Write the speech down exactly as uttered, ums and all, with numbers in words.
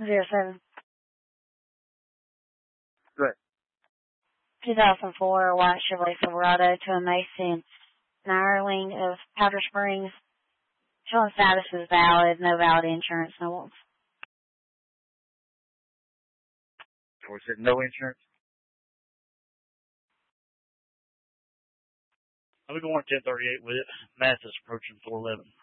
Zero seven. Good. two thousand four white Chevrolet Silverado to a Mason hireling of Powder Springs. Showing status is valid, no valid insurance, no loans. Or is it no insurance? I'm going ten thirty-eight with it. Mass is approaching four eleven.